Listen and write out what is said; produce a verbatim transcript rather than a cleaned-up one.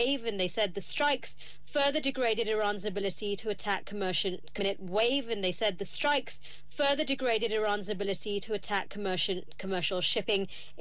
wave, and they said the strikes further degraded Iran's ability to attack commercial minute wave, and they said the strikes further degraded Iran's ability to attack commercial commercial shipping